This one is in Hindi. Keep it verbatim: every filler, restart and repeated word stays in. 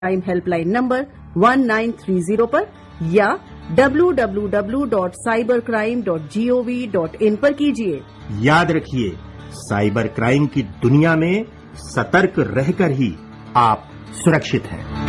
Crime helpline number one nine three zero पर या W W W dot cyber crime dot G O V dot in पर कीजिए। याद रखिए, साइबर क्राइम की दुनिया में सतर्क रहकर ही आप सुरक्षित हैं।